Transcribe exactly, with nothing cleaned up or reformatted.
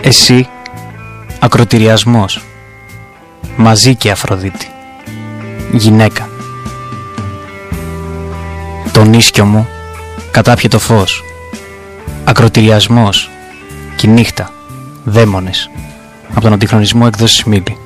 Εσύ, ακροτηριασμός, μαζί και Αφροδίτη, γυναίκα. Το νίσκιο μου κατάπιε το φως, ακροτηριασμός, και νύχτα, δαίμονες, από τον αντιχρονισμό εκδόσεις Μήλη.